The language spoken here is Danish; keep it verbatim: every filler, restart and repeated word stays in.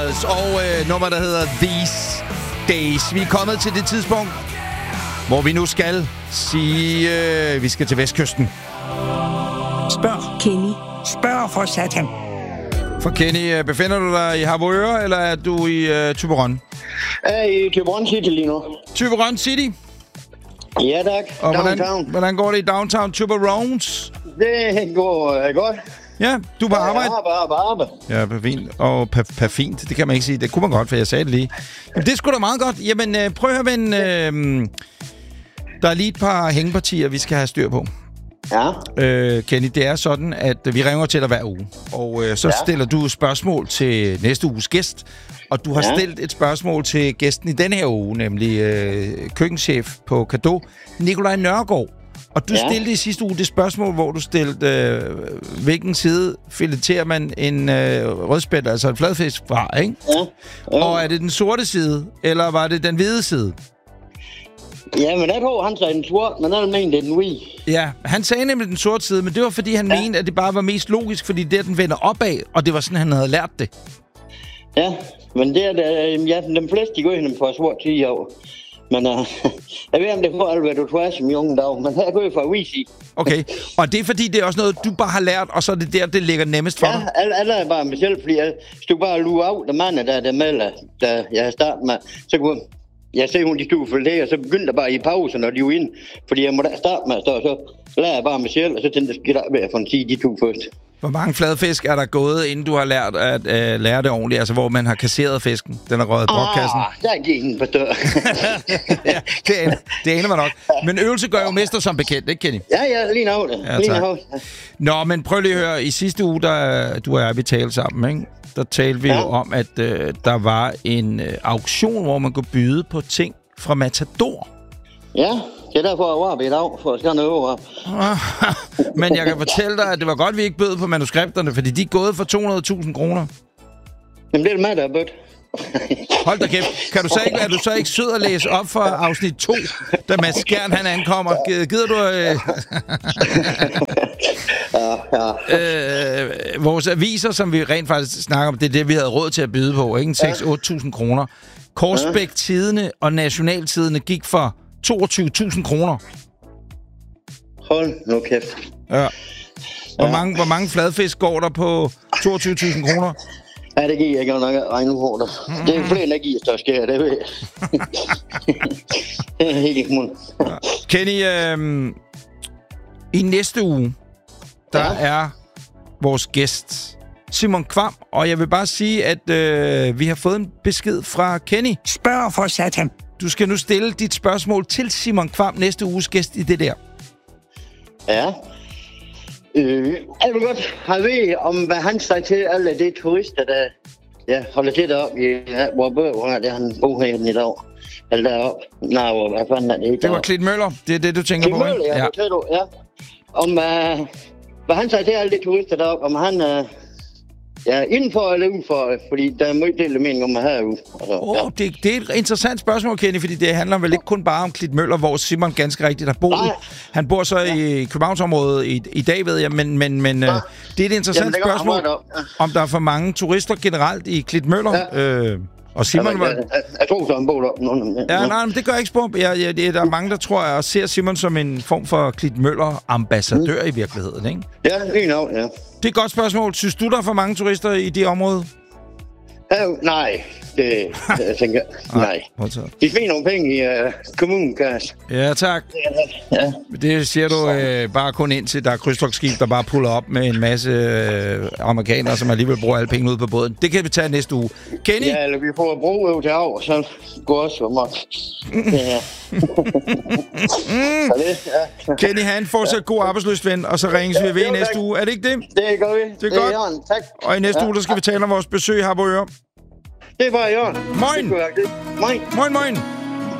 Styles og øh, nummer, der hedder These Days. Vi er kommet til det tidspunkt, hvor vi nu skal sige, øh, vi skal til Vestkysten. Spørg Kenny. Spørg for satan. For Kenny, befinder du dig i Harboøre, eller er du i øh, Thyborøn? Jeg er i Thyborøn City lige nu. Thyborøn City? Ja, tak. Og downtown. hvordan, hvordan går det i downtown Thyborøn? Det går uh, godt. Ja, du er på arbejde? Ja, arbejde, arbejde. Ja, perfint. Og per- perfint, det kan man ikke sige. Det kunne man godt, for jeg sagde det lige. Men det er sgu da meget godt. Jamen, øh, prøv at høre, ven. Øh, der er lige et par hængepartier, vi skal have styr på. Ja. Øh, Kenny, det er sådan, at vi ringer til dig hver uge. Og øh, så ja. stiller du spørgsmål til næste uges gæst. Og du har ja. stillet et spørgsmål til gæsten i denne her uge, nemlig øh, køkkenchef på Cadeau, Nikolaj Nørgaard. Og du ja. stillede i sidste uge det spørgsmål, hvor du stillede, øh, hvilken side fileterer man en øh, rødspætte, altså en fladfisk fra, ikke? Ja. Ja. Og er det den sorte side, eller var det den hvide side? Ja, men jeg tror, han sagde den sorte, men han mente, det er den hvide. Ja, han sagde nemlig den sorte side, men det var, fordi han ja. mente, at det bare var mest logisk, fordi det den vender opad, og det var sådan, han havde lært det. Ja, men det er det, ja, de fleste, de går hen på sort ti år. Men uh, jeg ved, om det får alt, du tror, som unge dag, men her går jeg fra Wisi. Okay, og det er fordi, det er også noget, du bare har lært, og så er det der, det ligger nemmest for ja, dig? Ja, alle, alle er bare mig selv, fordi jeg stod bare og lue af, der mand, der der melder, da jeg startede med, så kunne jeg se, hun de stod for det, og så begyndte jeg bare i pausen, når de var inde, fordi jeg måtte starte med at stå, og så lærer jeg bare mig selv, og så tænkte jeg, at jeg for en sige, de to først. Hvor mange fladfisk er der gået, inden du har lært at uh, lære det ordentligt? Altså, hvor man har kasseret fisken? Den er røget i brokkassen? Ah, der gik den på dør. Ja, det aner, det aner man nok. Men øvelse gør jo mester som bekendt, ikke, Kenny? Ja, ja, lige nu det. Ja, lige nu. Nå, men prøv lige at høre. I sidste uge, der du og jeg, vi talte sammen, ikke? Der talte vi ja. jo om, at uh, der var en uh, auktion, hvor man kunne byde på ting fra Matador. Ja, det er derfor, jeg var i dag, for at skal noget over. Men jeg kan fortælle dig, at det var godt, vi ikke bød på manuskripterne, fordi de er gået for to hundrede tusind kroner. Jamen, det er mig, der er bødt. Hold da kæft. Kan du så ikke, er du så ikke sød at læse op for afsnit to, da Mads Skjern, han ankommer? Gider du... Øh... ja, ja. Øh, vores aviser, som vi rent faktisk snakker om, det er det, vi havde råd til at byde på, ikke? seks til otte tusind kroner. Korsbæk Tidende og Nationaltidende gik for toogtyve tusind kroner. Hold nu kæft. Ja. Hvor, ja. mange, hvor mange fladfisk går der på toogtyve tusind kroner? Ja, det giver jeg ikke nok at regne på det. Mm. Det er flere energier, der sker, det ved jeg. Det er helt imod. Ja. Kenny, øh, i næste uge, der ja. er vores gæst Simon Kvam, og jeg vil bare sige, at øh, vi har fået en besked fra Kenny. Spørg for satan. Du skal nu stille dit spørgsmål til Simon Kvam, næste uges gæst i det der. Ja. Øh, jeg vil godt have ved, om hvad han siger til alle de turister, der ja, holder til deroppe i ja, hvor bør han, det han bor her i dag. Eller deroppe. Nej, hvad fanden er det i Det var Klit Møller, det er det, du tænker på, ikke? Ja, det du, ja. Om uh, hvad han siger til alle de turister deroppe, om han uh, ja, indenfor eller udenfor, fordi der er meget del af mening om at have ude. Altså, oh, ja. det, det er et interessant spørgsmål, Kenny, fordi det handler vel ikke kun bare om Klit Møller, hvor Simon ganske rigtigt har boet. Han bor så ja. i Københavnsområdet i, i dag, ved jeg, men, men, men ja. øh, det er et interessant Jamen, spørgsmål, ja. om der er for mange turister generelt i Klit Møller. Ja. Øh, og Simon ja, var... Jeg, jeg, jeg tror, så han bor der. Ja, nej, men det gør jeg ikke spor. Jeg, jeg, der er mange, der tror, jeg ser Simon som en form for Klit Møller-ambassadør mm. i virkeligheden, ikke? Ja, lige nok, ja. Det er et godt spørgsmål. Synes du, der er for mange turister i det område? Ja, nej, det jeg tænker nej. De finder nogle penge i uh, kommunekassen. Ja, tak. Ja. Det siger du øh, bare kun ind til, der er krydstogtskib, der bare puller op med en masse øh, amerikanere, som alligevel bruger alle penge ud på båden. Det kan vi tage næste uge. Kenny? Ja, eller vi får bro ud til over, så går også for mig. Ja. mm. det, ja. Kenny, han fortsat god arbejdsløst ven, og så ringes vi ved i næste uge. Er det ikke det? Det gør vi. Det er, det er godt. Jørgen. Tak. Og i næste ja. uge, der skal vi tale om vores besøg her på Øre. Det var Jørgen. Moin. Moin. Moin, moin.